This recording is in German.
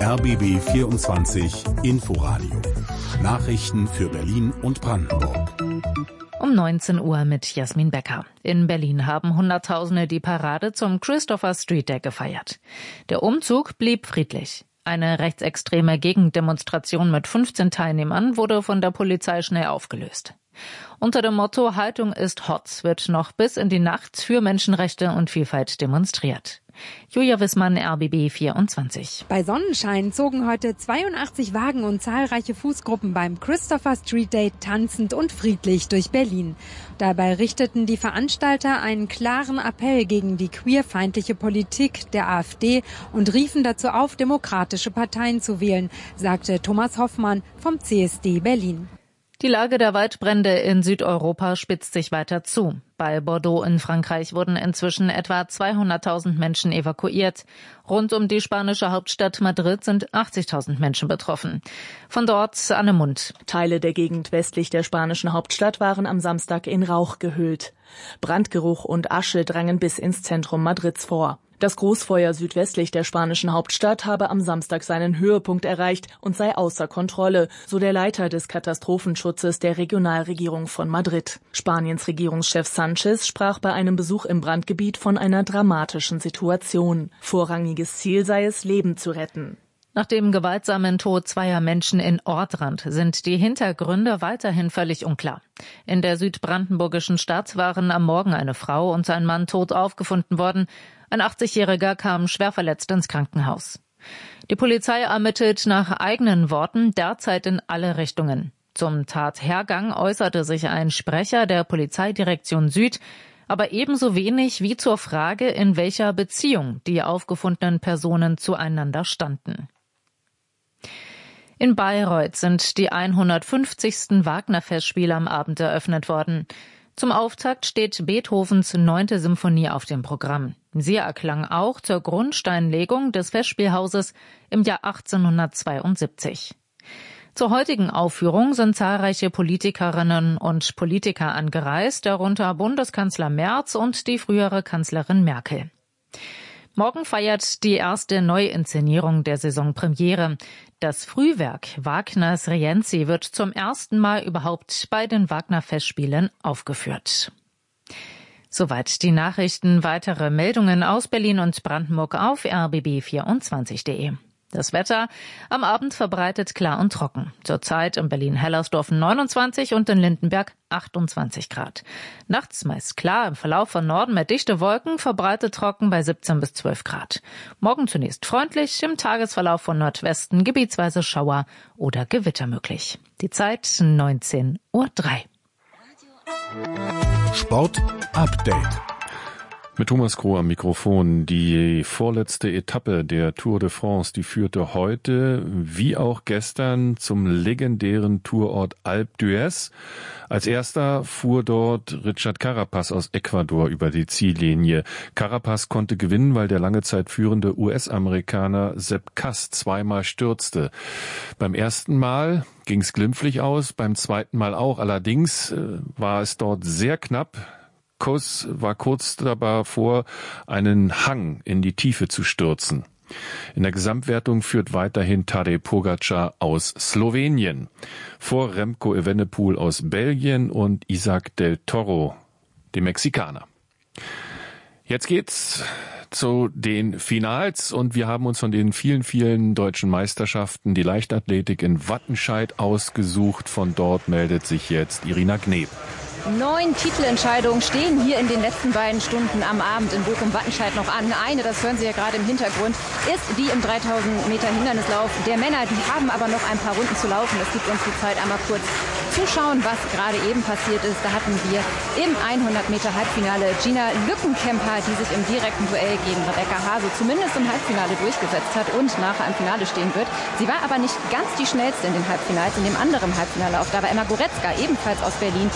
RBB 24 Inforadio. Nachrichten für Berlin und Brandenburg. Um 19 Uhr mit Jasmin Becker. In Berlin haben Hunderttausende die Parade zum Christopher Street Day gefeiert. Der Umzug blieb friedlich. Eine rechtsextreme Gegendemonstration mit 15 Teilnehmern wurde von der Polizei schnell aufgelöst. Unter dem Motto Haltung ist Hot wird noch bis in die Nacht für Menschenrechte und Vielfalt demonstriert. Julia Wissmann, RBB 24. Bei Sonnenschein zogen heute 82 Wagen und zahlreiche Fußgruppen beim Christopher Street Day tanzend und friedlich durch Berlin. Dabei richteten die Veranstalter einen klaren Appell gegen die queerfeindliche Politik der AfD und riefen dazu auf, demokratische Parteien zu wählen, sagte Thomas Hoffmann vom CSD Berlin. Die Lage der Waldbrände in Südeuropa spitzt sich weiter zu. Bei Bordeaux in Frankreich wurden inzwischen etwa 200.000 Menschen evakuiert. Rund um die spanische Hauptstadt Madrid sind 80.000 Menschen betroffen. Von dort Anne Mund. Teile der Gegend westlich der spanischen Hauptstadt waren am Samstag in Rauch gehüllt. Brandgeruch und Asche drangen bis ins Zentrum Madrids vor. Das Großfeuer südwestlich der spanischen Hauptstadt habe am Samstag seinen Höhepunkt erreicht und sei außer Kontrolle, so der Leiter des Katastrophenschutzes der Regionalregierung von Madrid. Spaniens Regierungschef Sánchez sprach bei einem Besuch im Brandgebiet von einer dramatischen Situation. Vorrangiges Ziel sei es, Leben zu retten. Nach dem gewaltsamen Tod zweier Menschen in Ortrand sind die Hintergründe weiterhin völlig unklar. In der südbrandenburgischen Stadt waren am Morgen eine Frau und ein Mann tot aufgefunden worden. Ein 80-Jähriger kam schwer verletzt ins Krankenhaus. Die Polizei ermittelt nach eigenen Worten derzeit in alle Richtungen. Zum Tathergang äußerte sich ein Sprecher der Polizeidirektion Süd, aber ebenso wenig wie zur Frage, in welcher Beziehung die aufgefundenen Personen zueinander standen. In Bayreuth sind die 150. Wagner-Festspiele am Abend eröffnet worden. Zum Auftakt steht Beethovens 9. Symphonie auf dem Programm. Sie erklang auch zur Grundsteinlegung des Festspielhauses im Jahr 1872. Zur heutigen Aufführung sind zahlreiche Politikerinnen und Politiker angereist, darunter Bundeskanzler Merz und die frühere Kanzlerin Merkel. Morgen feiert die erste Neuinszenierung der Saisonpremiere. Das Frühwerk Wagners Rienzi wird zum ersten Mal überhaupt bei den Wagner-Festspielen aufgeführt. Soweit die Nachrichten. Weitere Meldungen aus Berlin und Brandenburg auf rbb24.de. Das Wetter am Abend verbreitet klar und trocken. Zurzeit in Berlin-Hellersdorf 29 und in Lindenberg 28 Grad. Nachts meist klar, im Verlauf von Norden mehr dichte Wolken, verbreitet trocken bei 17 bis 12 Grad. Morgen zunächst freundlich, im Tagesverlauf von Nordwesten gebietsweise Schauer oder Gewitter möglich. Die Zeit 19:03 Uhr. Sport Update. Mit Thomas Kroh am Mikrofon. Die vorletzte Etappe der Tour de France, die führte heute, wie auch gestern, zum legendären Tourort Alpe d'Huez. Als erster fuhr dort Richard Carapaz aus Ecuador über die Ziellinie. Carapaz konnte gewinnen, weil der lange Zeit führende US-Amerikaner Sepp Kuss zweimal stürzte. Beim ersten Mal ging es glimpflich aus, beim zweiten Mal auch. Allerdings war es dort sehr knapp. Kuss war kurz davor, einen Hang in die Tiefe zu stürzen. In der Gesamtwertung führt weiterhin Tadej Pogačar aus Slowenien. Vor Remco Evenepoel aus Belgien und Isaac del Toro, dem Mexikaner. Jetzt geht's zu den Finals und wir haben uns von den vielen, vielen deutschen Meisterschaften die Leichtathletik in Wattenscheid ausgesucht. Von dort meldet sich jetzt Irina Gneb. 9 Titelentscheidungen stehen hier in den letzten beiden Stunden am Abend in Bochum-Wattenscheid noch an. Eine, das hören Sie ja gerade im Hintergrund, ist die im 3000 Meter Hindernislauf der Männer. Die haben aber noch ein paar Runden zu laufen. Es gibt uns die Zeit, einmal kurz zuschauen, was gerade eben passiert ist. Da hatten wir im 100 Meter Halbfinale Gina Lückenkämper, die sich im direkten Duell gegen Rebecca Haase zumindest im Halbfinale durchgesetzt hat und nachher im Finale stehen wird. Sie war aber nicht ganz die schnellste in den Halbfinals. In dem anderen Halbfinale, da war Emma Goretzka, ebenfalls aus Berlin,